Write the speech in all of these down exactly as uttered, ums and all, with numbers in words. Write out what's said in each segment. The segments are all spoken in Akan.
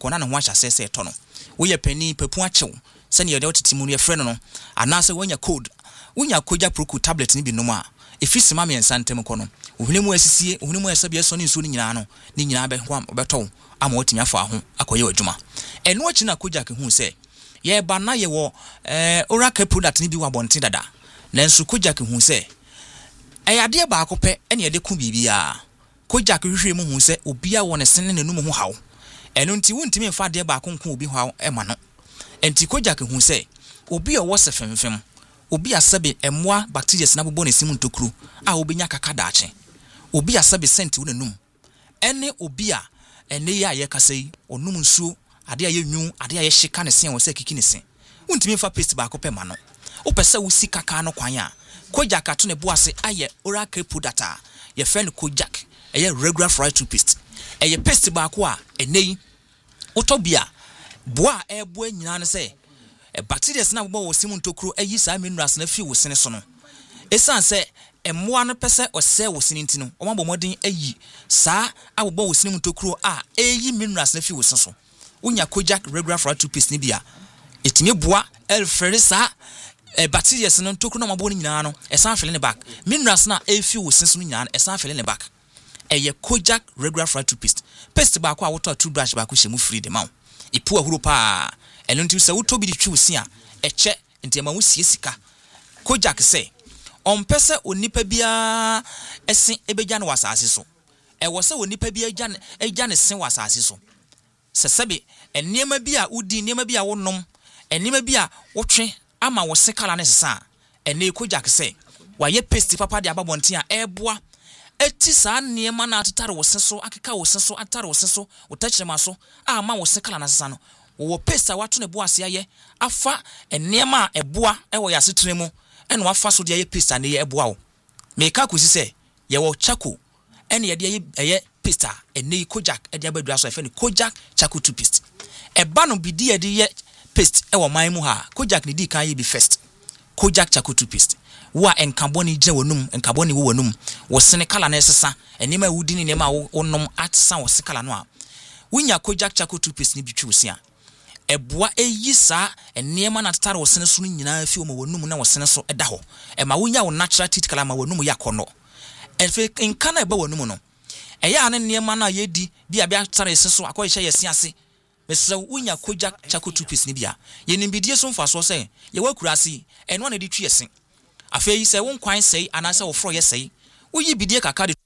kona na ho ahya sese to no wo ye pani pepu achew se ne ye de otitimu no ye frɛ no no anase wonya code wonya koja proku tablet ni bi no ma efisi ma me nsantem ko no ohune mu asisie ohune mu esa bia so ne nsuo ni nyina no ni nyina be ho beto ama otimi afa ho akoye adwuma eno achi na koja ke hu se ye ba na ye wo eh oracle product ni bi wa bonte dada nanso koja ke hu se ayade ba akopɛ ene ye de ku bibia koja ke hwehwe mu hu se obia wo ne sene nanum ho hawo eno nti wontimi mfa de ba akonko obi hawo e ma no enti koja ke hu se obi o wo se femfem obi asabe emwa bacteria na bobo ne simu ntokuru a obenya kaka daache obi asabe senti wo nanum ene obi a ene ya ye kasai onum nsuo ade aye nwu ade aye hyeka ne sen wo se kiki ne sen wontimi mfa paste ba akopɛ ma no opese wo si kaka no kwan a kojak ato ne boase aye oracle product a ye friend kojak eye regular fried toothpaste eye paste ba ko a enei otobia boa ebo anyina ne se e bacteria na bobo wo simu ntokuro ayi sa minerals na fi wo sene so no esan se emmoa no pese ose wo sene ntino o mabɔ modin ayi sa abobo wo simu ntokuro a eyi minerals na fi wo sene so unya kojak regular fried toothpaste ni bia etimi boa elfresa e bacteria no ntokuro na mabɔ ni nyina no esan fele ne back minerals na efi wo sene so no nyina esan fele ne back eye kojak regular fried toothpaste paste ba ko a woto toothbrush ba ko hyemu free de ma ipu ahuro pa eno nti se woto bi di twi osia eche nti ma wo sie sika kojak se ompese onipa bia esen ebegya ne wasase so e wo se onipa bia egya ne egya ne sen wasase so sesebe enema bia udi enema bia wonom enema bia wotwe ama wo se kala ne sesa ene kojak se waye paste papa de ababonte a eboa eti sa niema na atare wo seso akeka wo seso atare wo seso utachirema so ama wo se kala na sesa no wo paste wato ne boase aye afa niema eboa ewo yase tremu ene wafa so de aye paste na ye eboa wo meka kosi se ye wo chako ene ye de aye paste ene kojak e de abadura so efe ne kojak chako toothpaste e ba no bidi ye de ye paste ewo man mu ha kojak ne di kan ye bi first kojak chako toothpaste wa enkaboni je wonum enkaboni wo wonum wo sene kala na esesa enema wudi ni nema wonom atsa wo se kala no a wunya kojak chako toothpaste ni bitwi osia eboa eyisa enema na tatare wo sene so no nyina fi wo ma wonum na wo sene so eda ho e ma wunya wo natural teeth kala ma wonum yakono efe enkana eba wonum no eya ane nema na yedi bia bia tatare eseso akoye hye yesi ase mesa wunya kojak chako toothpaste ni bia ye nimbidie so mfa so se ye wakurasi eno na di twi esen afei se won kwan sei anase wo fro ye sei wo yi bidie kaka de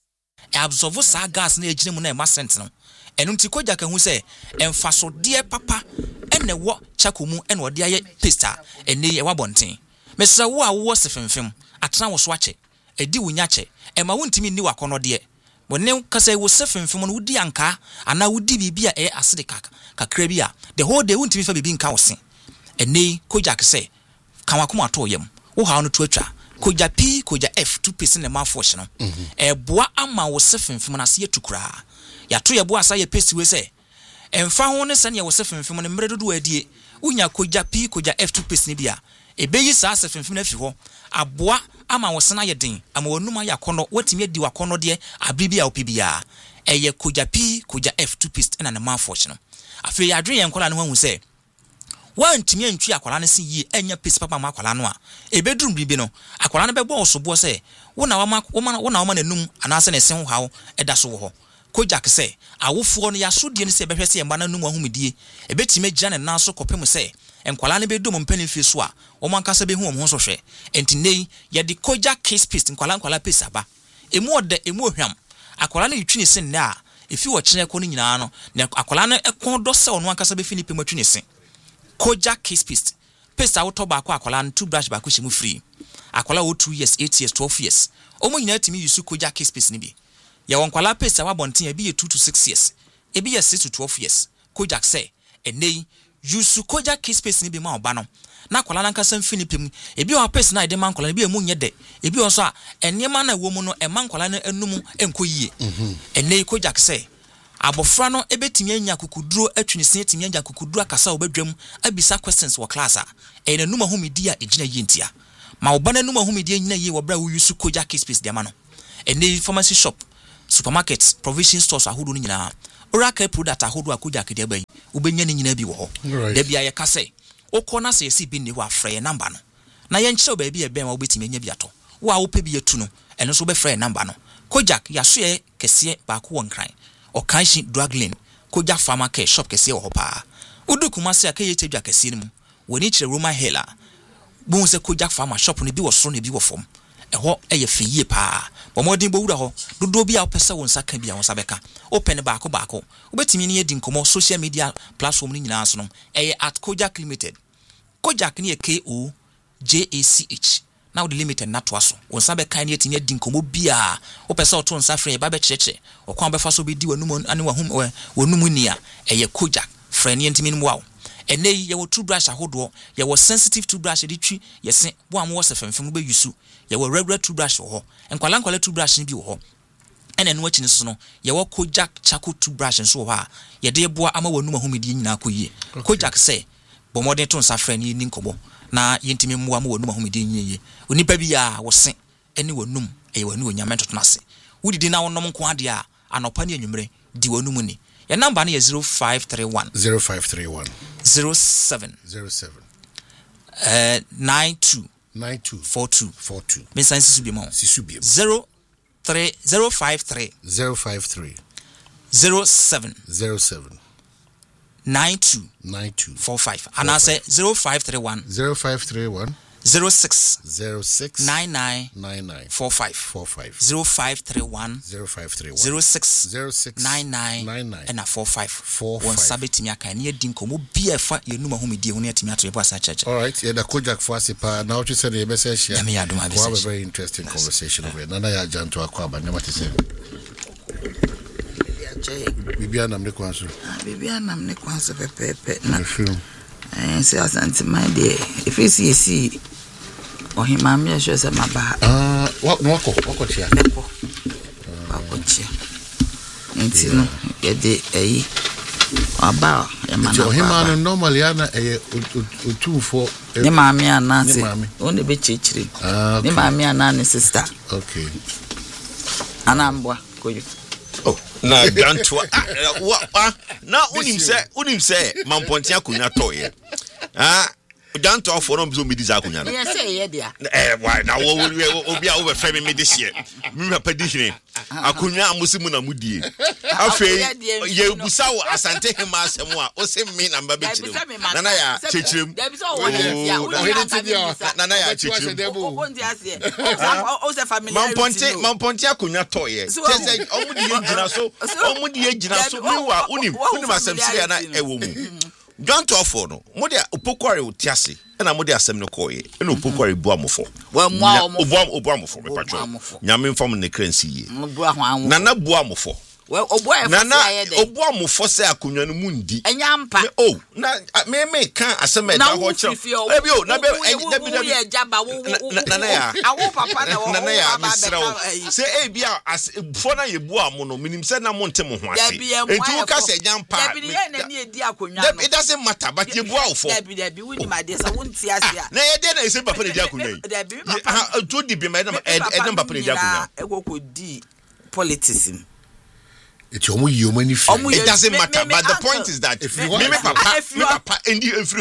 e absorb sa gas na ejine mu na e ma sent no enu nti kojak hu se emfa so de papa ene wo chako mu ene wo de aye paste ene ye wabonten mesa wo a wo sefemfem atena wo so ache edi wunya che e ma wontimi ni wakono de wonne kasa wo sefemfem no wudi anka ana wudi bibia e aside kaka kakra bia the whole day wontimi fa bibi nka wo se ene kojak se kan wakoma to yem wo ha no to atwa koja p koja f two percent na mafo no e boa ama wo sefemfem na se yetukura ya to ye boa sa ye pesi we se emfa ho ne se ne wo sefemfem ne mre dodo adie unya koja p koja f two percent bia e beyi sa sefemfem na fi ho aboa ama wo sena ye den ama wonuma ya kono watimi adi wakono de abibia opibia e ye koja p koja f two percent na na mafo no afi ya dwen ye nkola ne hu se wan timi antwi akwala ne se yi enya pesi papa ma akwala no a ebedrum bibi no akwala no bebo osobo se wona wama wona wama nanum anase ne sen ho hawo eda so wo ho kojak se awofo no yasodie ne se behwe se emba nanum ahumedie ebetime gya ne nan so kopem se enkwala ne bedom mpani fi so a wo mankasa be hu wo so hwe enti nei ye de kojak kiss paste nkwala nkwala pesi aba emu ode emu ohwam akwala ne yitwi ne se ne a efi wo kyene ko no nyina no ne akwala no ekon do se ono ankasa be filipe matwi ne se kojak kiss paste paste auto ba ko akwala no toothbrush ba ko hyemu free akwala wo two years eight years twelve years omo nyina timi use kojak kiss paste ni bi ya wonkwala paste wa bonten bi ye two to six years e bi ye six to twelve years kojak say enei use kojak kiss paste ni bi ma oba no na akwala na nkasa mfinipem e bi o paste na ide man kwala bi emu nye de e bi o so a enema na wo mu no e man kwala na enum enkoyie enei kojak say abofra no ebetimi anya kukuduro atwinise etimi anya kukuduro akasa obedwam abisa questions wo class a e nanum ahumidi a ejina yintia ma oba nanum ahumidi ejina yi wo bra wo use kojak space de ma no ene pharmacy shop supermarkets provision stores ahodo no nyina Oraka product ahodo akoja kede ba yi ubenya ni nyina bi wo ho da bia ye ka se okona se si bi ni ho afre number no na ye nkyere ba bi e ben wa obetimi nya bi ato wo a wo pe bi etu no eno so be frɛ number no Kojak ya so ye kese ba ko wonkran o kanshi drug lane Kojak Pharma Care shop kese wo ho pa udu kuma se akaye tedwa kese ni mu woni kire Roman Hela bu se Kojak Pharma shop no bi wo so no bi wo fom eho eye fiye pa bomodin bo wura ho dodo bi a opese won saka bi a won sabeka open ba ko ba ko obetimi ni yedi nkomo social media platform ni nyina so no eye at Kojak Limited Kojak ni e K O J A C H now the limited na to aso won sabeka ni yetimi yedi nkomo bi a opese oto nsa frɛ ba be kyerɛkyerɛ okwan be fa so be di wanum ane wahum wanum ni a eye Kojak frɛ ni yentimi ni mu awo ene ye wo toothbrush ahodo ye wo sensitive toothbrush de twi ye se bo am wo se femfem be yusu ye wo regular toothbrush wo ho enkwala nkwala toothbrush ni bi wo ho ene no achi ni so no ye wo Kojak charcoal toothbrush nso wo ha ye de boa ama wanum ahomedi nyina akoyie Kojak se bo modern to nsa frɛ ni ni nkobo na yentimi mmoa ma wanum ahomedi nyie onipa bi ya wo se ene wanum e wanu onyame totono ase wudidi na wonom nko ade a anopa ne anwumre di wanum ni your number is zero five three one zero five three one zero seven zero seven uh nine two nine two four two four two. Mister Sisubimo Sisubimo zero three zero five three zero five three zero seven zero seven nine two nine two four five and I say zero five three one zero five three one zero six zero six nine nine nine nine four five four five zero five three one zero five three one zero six zero six nine nine nine nine and a four five four one sabetimi aka ne yedi nkomo bia fa yenum ahomedi hu ne atimi ato ebo asa church. All right, yeah, the Kojak for us pa now you said the message here. We have a very interesting yes. conversation over here. Nana ya janto akwaba nema te say. Bibia nam ne kwanso. Bibia nam ne kwanso pepepe na. Film. Eh say asante my dey. If you see see ohima me sure say maba. Ah, what no wako wako chia. Wako. Wako chia. Nti no ye de eyi aba e mana. Ohima no normally ana e otu for ne maami anase. One be chechire. Ah. Ne maami anane sister. Okay. Anambwa koyo. Oh, na ganto wa na unim se unim se mamponti akunya toye ah ganto for no me diza akunya no yes say dia eh why na wo obi a wo be frame me this year me papa dihine akunya amusimu na mudie afei ye busa wo asante hema asemu a o se me na mba be chire na na ya chechirem na na ya chechirem o se family mamponti mamponti akunya toye say omudi yegina so omudi yegina so me wa unim unim asem sire na ewo mu ganto for no mo de opokware otiase na mo de asem ne koye na opokware bu amofo wa mu obu obu amofo me patcho nyame mfam ne kransi ye na na bu amofo obu amofo obu amofo se akonwa no mu ndi enyampa oh na me me kan asem e da ho kire e bi o na be da bi da bi na na ya awo papa na wo na ya misra se e bi a fo na ye bu amo no minim se na mo ntem ho ase entu ka se enyampa da bi na ni edi akonwa no it doesn't matter but ye bu awofo da bi da bi wuni ma de sa wonti ase a na ye de na ese papa na edi akonwa yi da bi papa to di bi ma na papa na edi akonwa ekoko di politics. It's your money. It doesn't matter, but the point is that if you want me papa, me papa, and you free.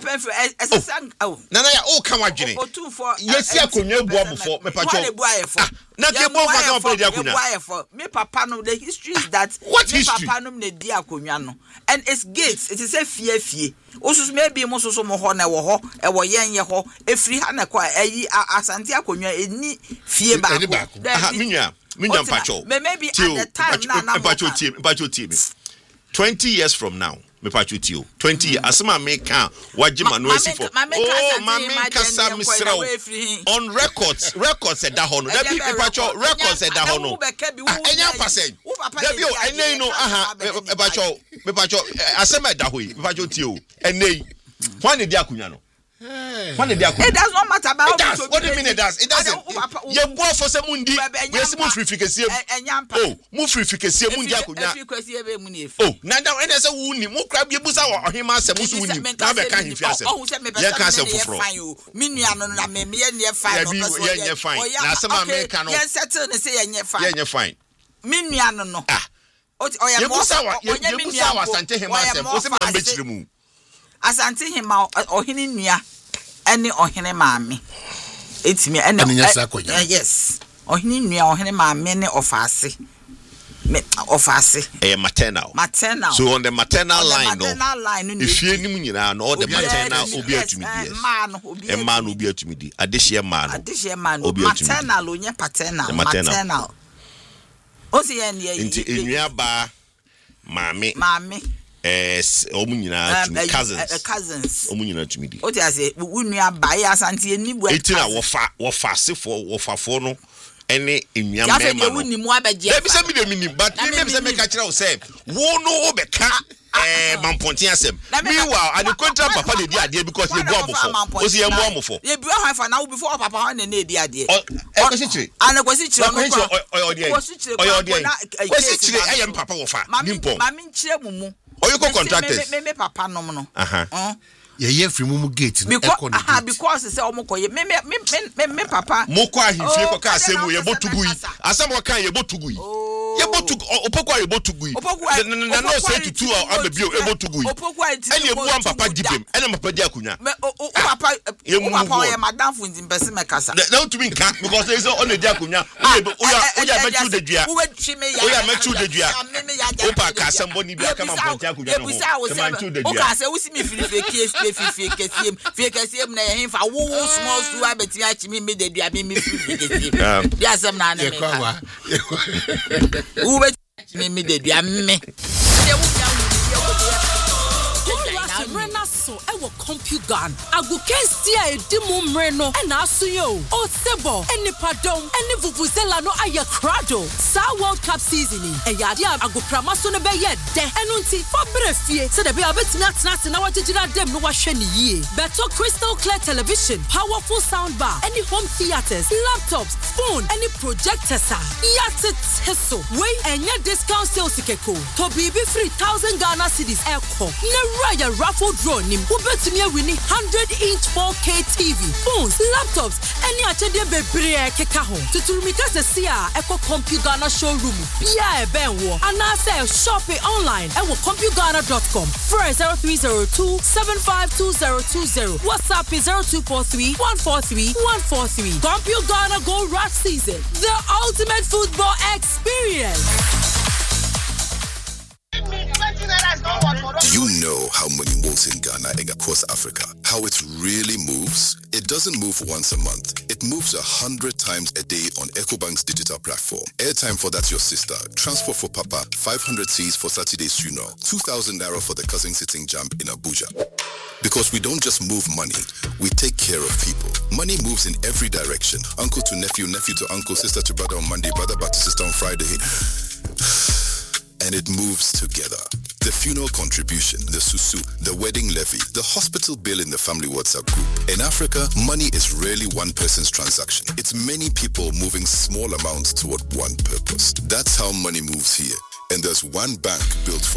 Oh, Nana, oh, come on, Jenny. Yes, I could never go before me papa. Now, you won't go for me papa. No, the history is that what history? Papa no ne dia kunyano, and it's gates. It is a fear fear. Also, maybe most of some honor or ho, a wayan yeho, a free hana kwa a asantia kunya, any fear back. Minya. Minya Pacho. Maybe at the time na Pacho team, Pacho team. twenty years from now, me Pacho tio. twenty years asema me kan wajima no esi for. Oh, mama kasa misra on records, records e da hono. Dabi me Pacho records e da hono. Enya percent. Dabi o ene no aha me Pacho, me Pacho asema da hoyi. Me Pacho tio. Ene. Why did akunya no? Hey. It does not matter about it. Does. What do you mean it does? It doesn't. You go for some mundi. Yes, move free ficasia. Oh, move free ficasia mundi akunya. Oh, now now and as a wuni, mo crab you busa or him as a musu wuni. Now be kan him fiase. Ya kan se foforo. Minu no na me me ye fine. Yeah, yeah, fine. Na some man can no. Yes, settle say ye fine. Yeah, yeah, fine. Minu no no. Ah. Yebusa wa yebusa wa Asante Hema asem. O se ma mbechire mu. Asante Hema ohene nua ene ohene maame. Etimi ene yes. Ohene nua ohene maame ne ofase. Me ofase. Eh maternal. Maternal. So on the maternal on line the maternal no. line no. If you nim nyina no all the maternal obi atumi di. Man obi. E man obi atumi di. Adehye man. Adehye man. Maternal onye paternal. Maternal. Osi ye ne ye. Nti enua ba maame. Maame. Eh omu nyina atumi cousins. Cousins. Omu nyina atumi di. Oti ase unua ba ya Asante ni bu. Etina wo fa wo fa sefo wo fafo no. Ene enua mema no. Woni mu abeje. Ebi se mi de minim but me se me ka kire wo se wo no wo beka eh mampontin asem. Meanwhile and the contract papa dey di ade because ye bu amofo. O se ye mu amofo. Ye bu ahwan fa na wo before papa ho na na di ade. E kwesi kire. Ana kwesi kire no kwa. Oyo ode. Oyo ode. Kwesi kire eye papa wo fa. Nimpo. Mami nkire mumu. Oyo ko contractors. Me me papa nom no. Aha. Ye ye free mumu gate no echo no. Aha because say omokoye me me me me papa. Moko ahifie ko ka asem ye botugu yi. Asem wo kan ye botugu yi. Ye botugu opokwa ye botugu yi. Na no say to two abebio e botugu yi. Ene ebu am papa dibem. Ene papa di akunya. O papa o papa ye madam fu nzimpese me kasa. Na utumi nka because they say on di akunya. Oya oya mechu de dua. Oya mechu de dua. O pa ka asem boni bi aka mamponti akunya no. Se mechu de dua. O ka say wo si mi firi fe case fi kesiem fi kesiem na yen fa wo wo small su abeti achi mi me de dua mi mi fi kesiem bi asem na na me wo beti mi me de dua me de wo ya Rena so e wo compugan agukesti a edimu mre no e na aso yo o sebo enipa dom eni vuvuzela no aye crado sa World Cup season e yade agoprama so no be ye de enu nti fa brefie se de be abetimi atena ate na wajegira dem no wahwe ne yie beto crystal clear television powerful sound bar any home theaters laptops phone any projectors a yate teso we enye discount sales keko to bibi three thousand Ghana cedis eko ne raya raffle draw nim ubetumi awini one hundred inch four K T V phones laptops any achede bebre keka ho tuturumika sesi a eko CompuGhana showroom bia e benwo ana say shop it online e wo compugana dot com for zero three zero two seven five two zero two zero WhatsApp is zero two four three one four three one four three CompuGhana Gold Rush season the ultimate football experience. Do you know how money moves in Ghana and across Africa? How it really moves? It doesn't move once a month. It moves a hundred times a day on EcoBank's digital platform. Airtime for That's Your Sister. Transport for Papa. five hundred C's for Saturday's funeral. two thousand naira for the cousin sitting jump in Abuja. Because we don't just move money, we take care of people. Money moves in every direction. Uncle to nephew, nephew to uncle, sister to brother on Monday, brother back to sister on Friday. And it moves together. The funeral contribution, the susu, the wedding levy, the hospital bill in the family WhatsApp group. In Africa, money is rarely one person's transaction. It's many people moving small amounts toward one purpose. That's how money moves here. And there's one bank built for